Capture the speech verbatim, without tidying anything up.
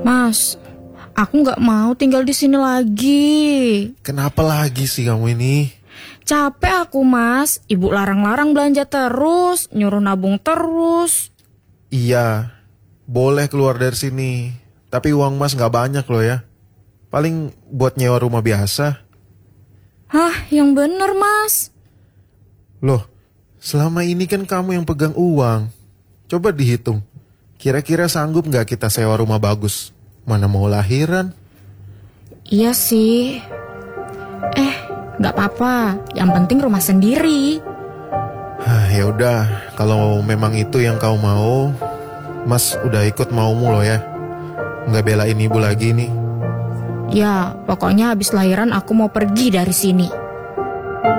Mas, aku nggak mau tinggal di sini lagi. Kenapa lagi sih kamu ini? Capek aku, Mas. Ibu larang-larang belanja terus, nyuruh nabung terus. Iya, boleh keluar dari sini. Tapi uang Mas nggak banyak loh ya. Paling buat nyewa rumah biasa. Hah, yang bener, Mas. Loh, selama ini kan kamu yang pegang uang. Coba dihitung. Kira-kira sanggup nggak kita sewa rumah bagus? Mana mau lahiran? Iya sih. Eh, nggak apa-apa. Yang penting rumah sendiri. Hah, ya udah, kalau memang itu yang kau mau, Mas udah ikut maumu loh ya. Nggak belain ibu lagi nih. Ya, pokoknya habis lahiran aku mau pergi dari sini.